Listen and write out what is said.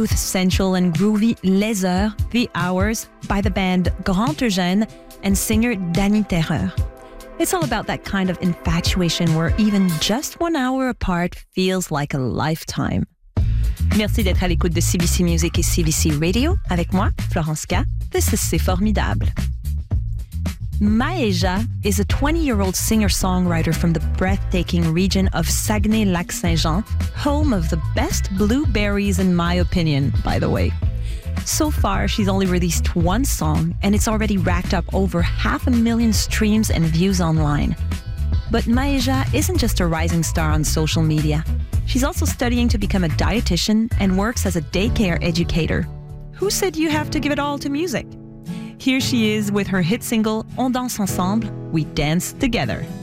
smooth, sensual, and groovy Les Heures, The Hours by the band Grand Eugène and singer Dany Terreur. It's all about that kind of infatuation where even just 1 hour apart feels like a lifetime. Merci d'être à l'écoute de CBC Music et CBC Radio. Avec moi, Florence K. This is C'est Formidable. Maëja is a 20-year-old singer-songwriter from the breathtaking region of Saguenay-Lac-Saint-Jean, home of the best blueberries in my opinion, by the way. So far, she's only released one song, and it's already racked up over 500,000 streams and views online. But Maëja isn't just a rising star on social media. She's also studying to become a dietitian and works as a daycare educator. Who said you have to give it all to music? Here she is with her hit single On danse ensemble, We dance together.